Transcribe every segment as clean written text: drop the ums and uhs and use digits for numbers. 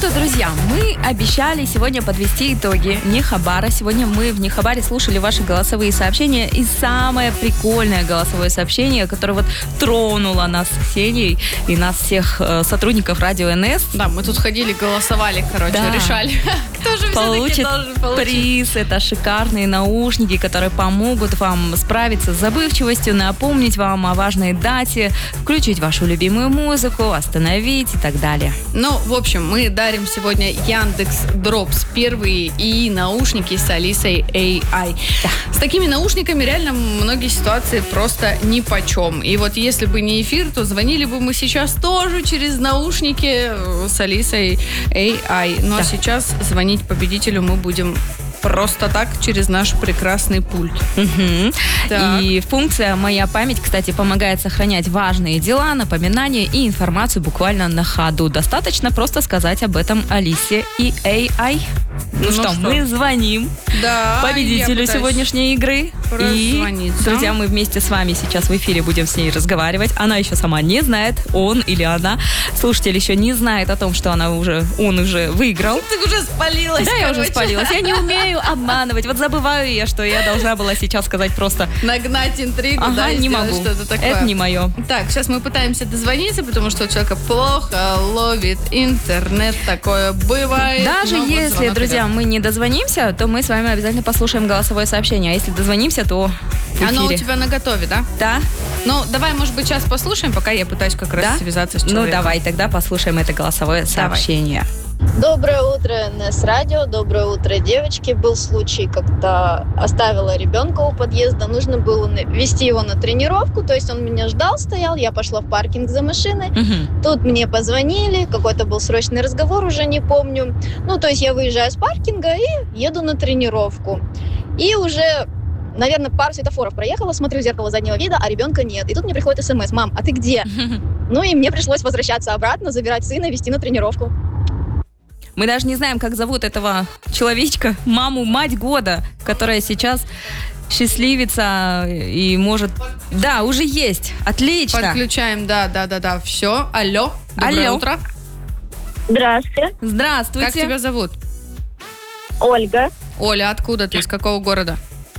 что, друзья, мы обещали сегодня подвести итоги Нехабара. Сегодня мы в Нехабаре слушали ваши голосовые сообщения. И самое прикольное голосовое сообщение, которое вот тронуло нас с Ксенией и нас всех сотрудников Радио НС. Да, мы тут ходили, голосовали, решали, кто же получит должен получить приз. Это шикарные наушники, которые помогут вам справиться с забывчивостью, напомнить вам о важной дате, включить вашу любимую музыку, остановить и так далее. Ну, в общем, мы дарим сегодня Яндекс.Дропс первые и наушники с Алисой AI. Да. С такими наушниками реально многие ситуации просто нипочем. И вот если бы не эфир, то звонили бы мы сейчас тоже через наушники с Алисой AI. Но сейчас звонить победителю мы будем просто так, через наш прекрасный пульт. И функция «Моя память», кстати, помогает сохранять важные дела, напоминания и информацию буквально на ходу. Достаточно просто сказать об этом Алисе и AI. Ну что, мы звоним победителю сегодняшней игры. И, друзья, мы вместе с вами сейчас в эфире будем с ней разговаривать. Она еще сама не знает, он или она. Слушатель еще не знает о том, что он уже выиграл. Ты уже спалилась. Да, я уже спалилась. Я не умею обманывать. Вот забываю я, что я должна была сейчас сказать просто... Нагнать интригу, не могу. Что-то такое. Это не мое. Так, сейчас мы пытаемся дозвониться, потому что у человека плохо ловит интернет. Такое бывает. Даже если, друзья, мы не дозвонимся, то мы с вами обязательно послушаем голосовое сообщение. А если дозвонимся, то в эфире. Оно у тебя наготове, да? Да. Ну, давай, может быть, сейчас послушаем, пока я пытаюсь как раз связаться с человеком. Ну, давай, тогда послушаем это голосовое сообщение. Доброе утро, НС Радио. Доброе утро, девочки. Был случай, когда оставила ребенка у подъезда. Нужно было вести его на тренировку. То есть он меня ждал, стоял. Я пошла в паркинг за машиной. Тут мне позвонили. Какой-то был срочный разговор, уже не помню. Ну, то есть я выезжаю с паркинга и еду на тренировку. И уже... Наверное, пару светофоров проехала, смотрю в зеркало заднего вида, а ребенка нет. И тут мне приходит смс: «Мам, а ты где?» Ну и мне пришлось возвращаться обратно, забирать сына, везти на тренировку. Мы даже не знаем, как зовут этого человечка, маму, мать года, которая сейчас счастливится и может... Да, уже есть. Отлично. Подключаем, да. Все. Алло. Доброе утро. Здравствуйте. Здравствуйте. Как тебя зовут? Ольга. Оля, откуда ты? Из какого города?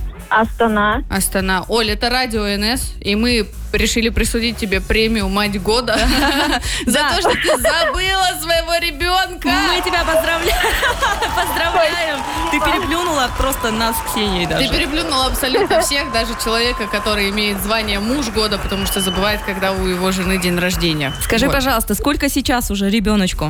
Астана. Оля, это Радио НС, и мы решили присудить тебе премию «Мать года» за то, что ты забыла своего ребенка. Мы тебя поздравляем. Ты переплюнула просто нас с Ксенией даже. Ты переплюнула абсолютно всех, даже человека, который имеет звание муж года, потому что забывает, когда у его жены день рождения. Скажи, пожалуйста, сколько сейчас уже ребеночку?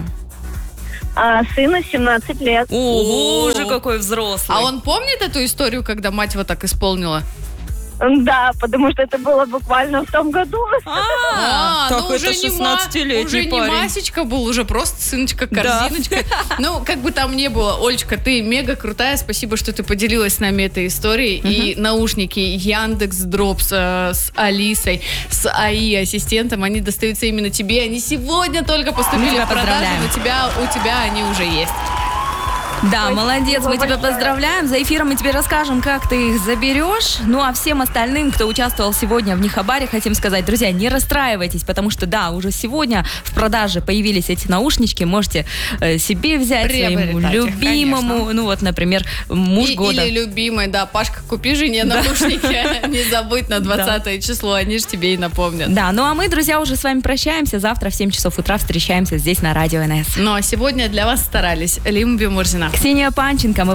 Сыну 17 лет. Ого, уже какой взрослый. А он помнит эту историю, когда мать вот так исполнила? Да, потому что это было буквально в том году. Так ну это 16-летний уже парень. не Масечка был, уже просто сыночка-корзиночка. Ну, как бы там ни было, Олечка, ты мега крутая. Спасибо, что ты поделилась с нами этой историей. И наушники Яндекс.Дропс с Алисой, с АИ ассистентом, они достаются именно тебе. Они сегодня только поступили в продажу, но у тебя они уже есть. Да, молодец, мы тебя поздравляем. За эфиром мы тебе расскажем, как ты их заберешь. Ну, а всем остальным, кто участвовал сегодня в Нехабаре, хотим сказать, друзья, не расстраивайтесь, потому что, да, уже сегодня в продаже появились эти наушнички. Можете себе взять, своему любимому, конечно. Ну, вот, например, муж года. Или любимый, да, Пашка, купи жене наушники, не забудь на 20 число, они же тебе и напомнят. Да, ну, а мы, друзья, уже с вами прощаемся. Завтра в 7 часов утра встречаемся здесь на Радио НС. Ну, а сегодня для вас старались Лима Бимурзина, Ксения Панченко. Мы